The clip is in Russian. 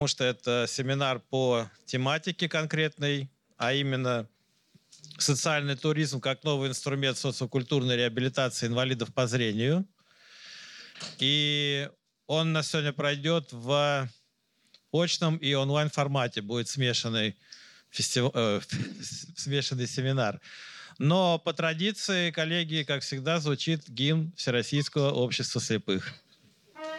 потому что это семинар по тематике конкретной, а именно социальный туризм как новый инструмент социокультурной реабилитации инвалидов по зрению. И он у нас сегодня пройдет в очном и онлайн-формате. Будет смешанный семинар. Но по традиции, коллеги, как всегда, звучит гимн Всероссийского общества слепых.